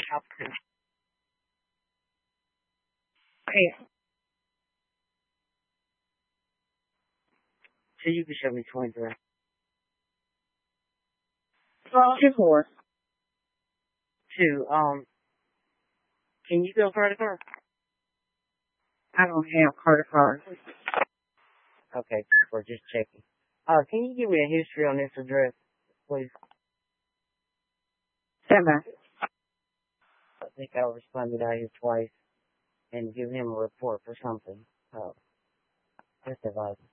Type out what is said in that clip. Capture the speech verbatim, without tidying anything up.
Up to. Okay. So you can show me twenty-three. Well, two four. Two. Um, can you go credit card? I don't have credit cards. Okay, we're just checking. Uh, can you give me a history on this address, please? Seven. I think I'll respond to that here twice and give him a report for something. Oh, just advice.